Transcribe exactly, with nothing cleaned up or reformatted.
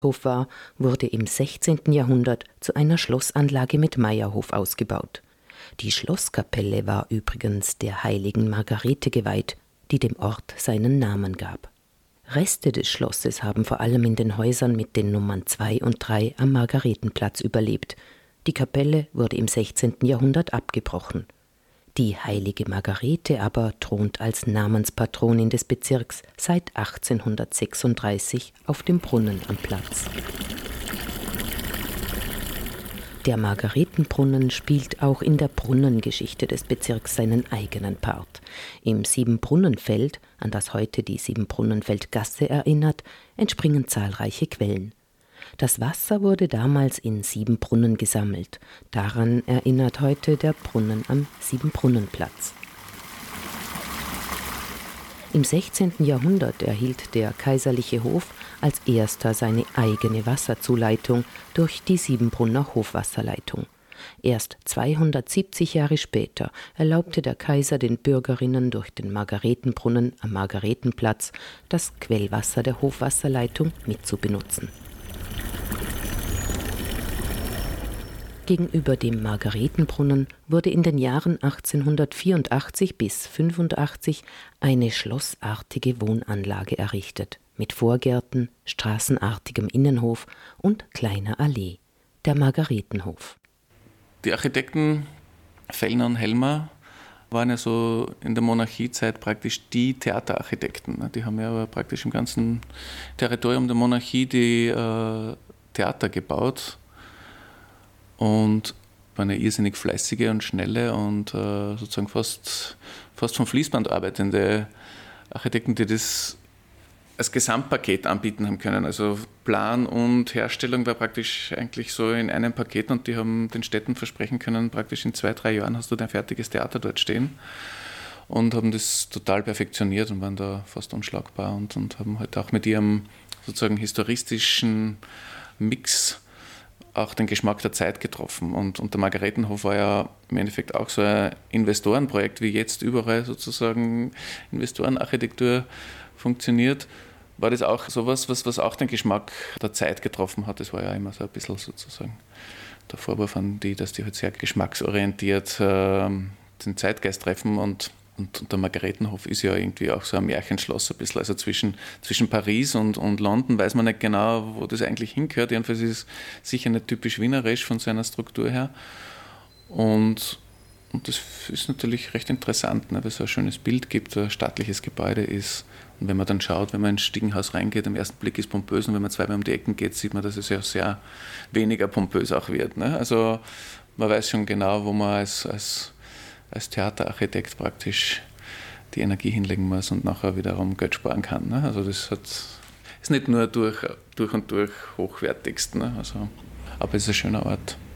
Hof war, wurde im sechzehnten Jahrhundert zu einer Schlossanlage mit Meierhof ausgebaut. Die Schlosskapelle war übrigens der heiligen Margarete geweiht, die dem Ort seinen Namen gab. Reste des Schlosses haben vor allem in den Häusern mit den Nummern zwei und drei am Margaretenplatz überlebt. Die Kapelle wurde im sechzehnten Jahrhundert abgebrochen. Die heilige Margarete aber thront als Namenspatronin des Bezirks seit achtzehnhundertsechsunddreißig auf dem Brunnen am Platz. Der Margaretenbrunnen spielt auch in der Brunnengeschichte des Bezirks seinen eigenen Part. Im Siebenbrunnenfeld, an das heute die Siebenbrunnenfeldgasse erinnert, entspringen zahlreiche Quellen. Das Wasser wurde damals in Siebenbrunnen gesammelt. Daran erinnert heute der Brunnen am Siebenbrunnenplatz. Im sechzehnten Jahrhundert erhielt der kaiserliche Hof als erster seine eigene Wasserzuleitung durch die Siebenbrunner Hofwasserleitung. Erst zweihundertsiebzig Jahre später erlaubte der Kaiser den Bürgerinnen durch den Margaretenbrunnen am Margaretenplatz das Quellwasser der Hofwasserleitung mitzubenutzen. Gegenüber dem Margaretenbrunnen wurde in den Jahren achtzehnhundertvierundachtzig bis fünfundachtzig eine schlossartige Wohnanlage errichtet, mit Vorgärten, straßenartigem Innenhof und kleiner Allee, der Margaretenhof. Die Architekten Fellner und Helmer waren ja so in der Monarchiezeit praktisch die Theaterarchitekten. Die haben ja praktisch im ganzen Territorium der Monarchie die äh, Theater gebaut. Und waren ja irrsinnig fleißige und schnelle und äh, sozusagen fast, fast vom Fließband arbeitende Architekten, die das als Gesamtpaket anbieten haben können. Also Plan und Herstellung war praktisch eigentlich so in einem Paket und die haben den Städten versprechen können, praktisch in zwei, drei Jahren hast du dein fertiges Theater dort stehen. Und haben das total perfektioniert und waren da fast unschlagbar und, und haben halt auch mit ihrem sozusagen historistischen Mix auch den Geschmack der Zeit getroffen. Und, und der Margaretenhof war ja im Endeffekt auch so ein Investorenprojekt, wie jetzt überall sozusagen Investorenarchitektur funktioniert, war das auch sowas, was, was auch den Geschmack der Zeit getroffen hat. Das war ja immer so ein bisschen sozusagen der Vorwurf an die, dass die halt sehr geschmacksorientiert äh, den Zeitgeist treffen und Und der Margaretenhof ist ja irgendwie auch so ein Märchenschloss ein bisschen. Also zwischen, zwischen Paris und, und London weiß man nicht genau, wo das eigentlich hingehört. Jedenfalls ist es sicher nicht typisch wienerisch von seiner Struktur her. Und, und das ist natürlich recht interessant, ne, weil es so ein schönes Bild gibt, ein stattliches Gebäude ist. Und wenn man dann schaut, wenn man ins Stiegenhaus reingeht, am ersten Blick ist pompös und wenn man zweimal um die Ecken geht, sieht man, dass es ja sehr weniger pompös auch wird. Ne? Also man weiß schon genau, wo man als, als als Theaterarchitekt praktisch die Energie hinlegen muss und nachher wiederum Geld sparen kann. Ne? Also das hat, ist nicht nur durch, durch und durch hochwertigst, ne? Also, aber es ist ein schöner Ort.